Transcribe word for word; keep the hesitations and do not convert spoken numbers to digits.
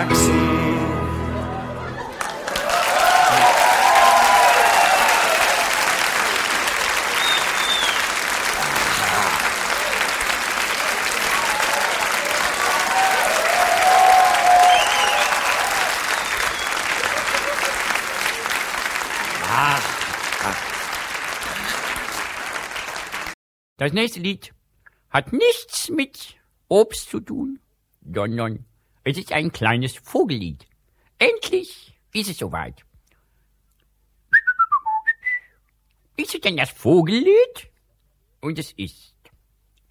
wachsen. Das nächste Lied hat nichts mit Obst zu tun, sondern es ist ein kleines Vogellied. Endlich ist es soweit. Ist es denn das Vogellied? Und es ist